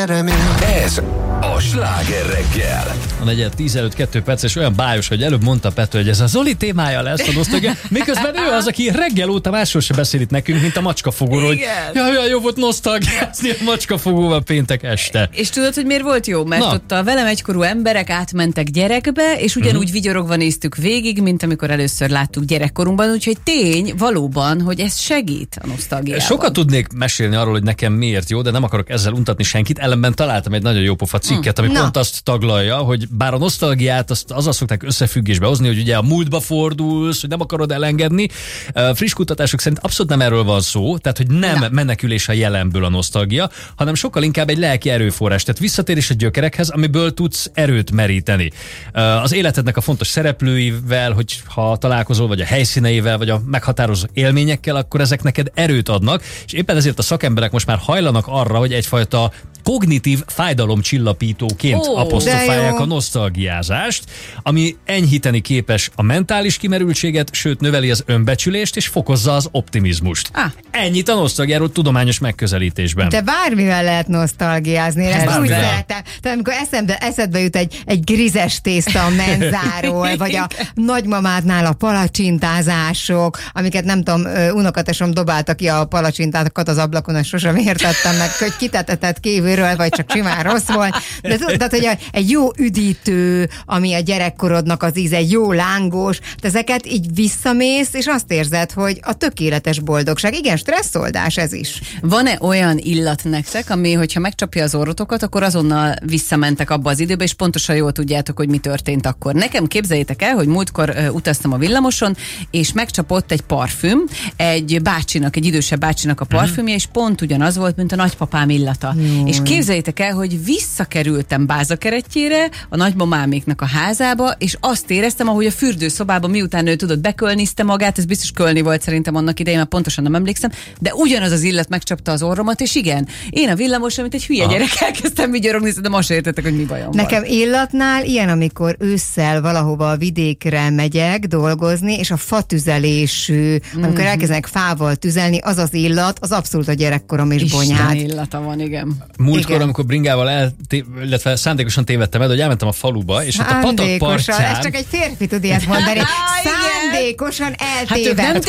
remény. Ez a Sláger reggel. A 4:10 előtt 2 perc, és olyan bájos, hogy előbb mondta Pető, hogy ez a Zoli témája lesz a nosztalgia, miközben ő az, aki reggel óta másról se beszél itt nekünk, mint a macskafogóról, hogy jaj, jó volt nosztalgiázni a macskafogóval péntek este. És tudod, hogy miért volt jó? Mert ott a velem egykorú emberek átmentek gyerekbe, és ugyanúgy vigyorogva néztük végig, mint amikor először láttuk gyerekkorunkban, úgyhogy tény valóban, hogy ez segít a nosztalgiában. Sokat tudnék mesélni arról, hogy nekem miért jó, de nem akarok ezzel untatni senkit, ellenben találtam egy nagyon jó pofa cikket, ami pont azt taglalja, hogy bár a nosztalgiát azzal szokták összefüggésbe hozni, hogy ugye a múltba fordulsz, hogy nem akarod elengedni. Friss kutatások szerint abszolút nem erről van szó, tehát hogy nem menekülés a jelenből a nosztalgia, hanem sokkal inkább egy lelki erőforrás, tehát visszatérés a gyökerekhez, amiből tudsz erőt meríteni. Az életednek a fontos szereplőivel, hogy ha találkozol, vagy a helyszíneivel, vagy a meghatározó élményekkel, akkor ezek neked erőt adnak, és éppen ezért a szakemberek most már hajlanak arra, hogy egyfajta kognitív fájdalomcsillapítóként apostrofálják a nosztalgiázást, ami enyhíteni képes a mentális kimerültséget, sőt növeli az önbecsülést és fokozza az optimizmust. Ennyit a nosztalgiáról tudományos megközelítésben. De bármivel lehet nosztalgiázni, ezt úgy szeretem. Tehát amikor eszedbe jut egy grizes tészta a menzáról, vagy a nagymamádnál a palacsintázások, amiket nem tudom, unokatesom dobálta ki a palacsintákat az ablakon, ezt sosem értettem meg, hogy kitetetett kívülről, vagy csak simán rossz volt. De tudod, hogy egy jó üdítő, ami a gyerekkorodnak az íze, egy jó lángos, ezeket így visszamész, és azt érzed, hogy a tökéletes boldogság. Igen, stresszoldás ez is. Van-e olyan illat nektek, ami, hogyha megcsapja az orrotokat, akkor azonnal visszamentek abba az időbe, és pontosan jól tudjátok, hogy mi történt akkor. Nekem képzeljétek el, hogy múltkor utaztam a villamoson, és megcsapott egy parfüm, egy idősebb bácsinak a parfümje, és pont ugyanaz volt, mint a nagypapám illata. És képzeljétek el, hogy visszakerültem Bázakerettyére, a nagymamáméknak a házába, és azt éreztem, ahogy a fürdőszobában, miután ő tudott bekölnizte magát, ez biztos Kölni volt szerintem annak idején, mert pontosan nem emlékszem, de ugyanaz az illat megcsapta az orromat, és igen, én a villamoson, mint egy hülye gyerek elkezdtem vigyorogni, de most értettek, hogy mi bajom Nekem illatnál ilyen, amikor ősszel valahova a vidékre megyek dolgozni, és a fatüzelésű, amikor elkezdenek fával tüzelni, az az illat, az abszolút a gyerekkorom és bonyád. Illata van, igen. Múltkor, amikor bringával illetve szándékosan tévedtem el, hogy elmentem a faluba, és ott a patak partján... Ez csak egy férfi tud ilyet mondani. Szándékosan eltévedt.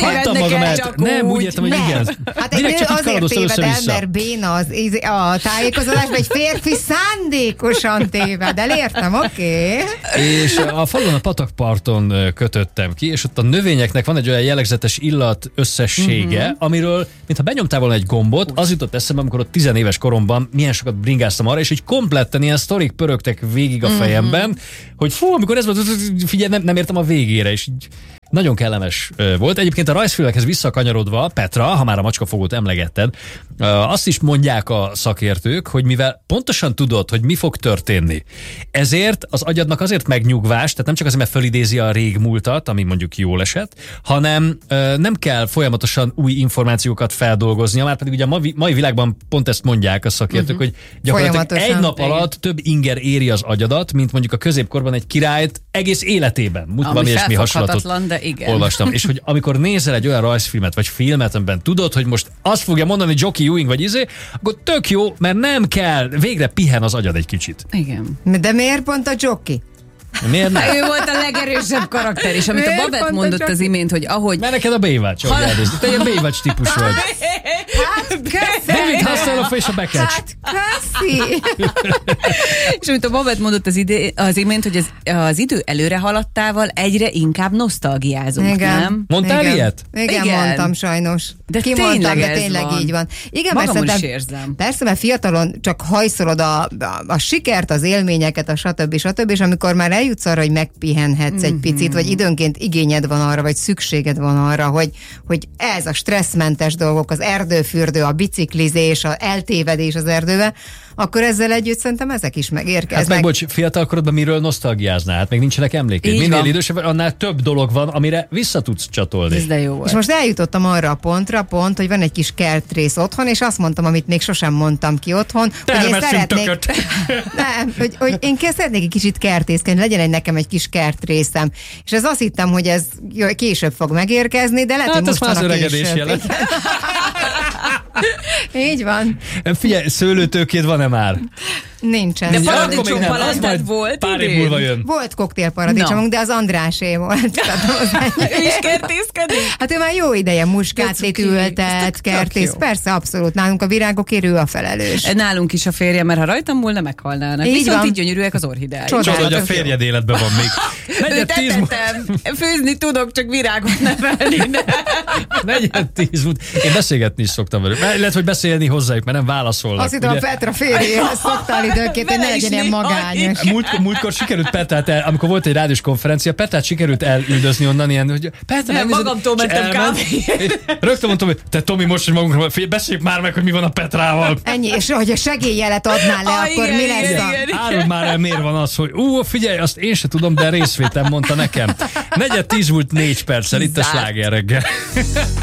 Nem, úgy értem, hogy igen. Hát egy nő azért téved el, mert béna a tájékozódás, vagy egy férfi szándékosan téved el, értem, oké. És a falun a patakparton kötöttem ki, és ott a növényeknek van egy olyan jellegzetes illat összessége, amiről, mintha benyomtál volna egy gombot, az jutott eszembe, amikor ott 10 éves koromban milyen sokat bringáztam arra, és így kompletten ilyen sztorik pörögtek végig a fejemben, hogy amikor ez volt, figyelj, nem értem a végére, és így nagyon kellemes volt. Egyébként a rajzfilmekhez visszakanyarodva, Petra, ha már a macskafogót emlegetted, azt is mondják a szakértők, hogy mivel pontosan tudod, hogy mi fog történni, ezért az agyadnak azért megnyugvás, tehát nem csak azért, mert fölidézi a régmúltat, ami mondjuk jól esett, hanem nem kell folyamatosan új információkat feldolgoznia, már pedig ugye a mai világban pont ezt mondják a szakértők, hogy gyakorlatilag egy nap alatt több inger éri az agyadat, mint mondjuk a középkorban egy királyt egész életében. Valami ilyesmi hasonlatot olvastam. És hogy amikor nézel egy olyan rajzfilmet, vagy filmet, amiben tudod, hogy most azt fogja mondani Jockey Ewing, vagy akkor tök jó, mert nem kell, végre pihen az agyad egy kicsit. Igen. De miért pont a Jockey? Miért nem? Ő volt a legerősebb karakter, és amit a Babett mondott az imént, hogy ahogy... Mert neked a Baywatch, ahogy elnézd. Te ilyen Baywatch típus vagy. Hát köszi! David Hasselhoff és a Bekecs. Hát köszi! És amit a Babett mondott az imént, hogy az idő előre haladtával egyre inkább nosztalgiázunk, igen. Nem? Mondtál ilyet? Igen, mondtam sajnos. De tényleg így van. Igen, magam is érzem. Persze, mert fiatalon csak hajszolod a sikert, az élményeket, a stb. És amikor már eljutsz arra, hogy megpihenhetsz egy picit, vagy időnként igényed van arra, vagy szükséged van arra, hogy ez a stresszmentes dolgok, az erdőfürdő, a biciklizés, a eltévedés az erdőbe, akkor ezzel együtt szerintem ezek is megérkeznek. Hát meg bocs, fiatalkorodban miről nosztalgiáznál? Hát még nincsenek emlékeid. Minél idősebb, annál több dolog van, amire vissza tudsz csatolni. Ez de jó volt. És most eljutottam arra a pontra, hogy van egy kis kertrész otthon, és azt mondtam, amit még sosem mondtam ki otthon, hogy én szeretnék... Nem, hogy én szeretnék egy kicsit kertészkedni, legyen nekem egy kis kertrészem. És ez azt hittem, hogy ez később fog megérkezni, de lehet, hogy most van a később. Így van. Figyelj, szőlőtőkéd van-e már? Nincsen. De Ja, paradicsom akkor még nem, az palettát majd volt pár év idén? múlva jön. Volt koktélparadicsomunk, de az Andrásé volt. Ő is kertészkedik? Hát ő már jó ideje muskátlit De cuki. Ez ültet, tök kertész. jó. Persze, abszolút. Nálunk a virágokért ő a felelős. Nálunk is a férje, mert ha rajtam múlna, meghalnának. Így Viszont van. így gyönyörűek az orhideáik. Csodálatos. Csoda, hogy a férjed életben van még. Őt etettem. Főzni tudok, csak virágot nevelni. Negyed 10 múlt. Én beszélgetni is szoktam velük. Lehet, hogy beszélni hozzájuk, mert nem válaszolnak. Azt hittem, a Petra férjéhez szoktál időnként, hogy ne Vele is legyen ilyen néha, magányos. Múltkor sikerült Petrát amikor volt egy rádiós konferencia, Petrát sikerült elüldözni onnan ilyen, hogy Petra, Nem, elnézed, magamtól és mentem elment. És rögtön mondtam, hogy te Tomi, most, hogy magunkra, beszéljük már meg, hogy mi van a Petrával. Ennyi, és hogy a segélyjelet adnál le, akkor igen, mi lesz igen, a... igen. Áruld már el, miért van az, hogy figyelj, azt én se tudom, de részvétem mondta nekem. Negyed 10 múlt 4 perccel, itt a Zárt. Sláger reggel.